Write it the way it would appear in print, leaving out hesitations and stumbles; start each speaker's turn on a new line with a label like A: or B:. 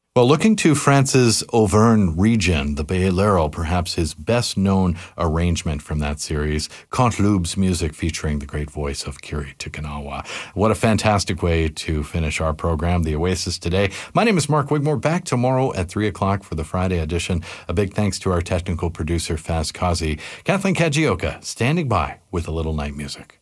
A: Well, looking to France's Auvergne region, the Bolero, perhaps his best-known arrangement from that series, Canteloup's music featuring the great voice of Kiri Tukanawa. What a fantastic way to finish our program, The Oasis Today. My name is Mark Wigmore, back tomorrow at 3 o'clock for the Friday edition. A big thanks to our technical producer, Faz Kazi. Kathleen Kajioka, standing by with a little night music.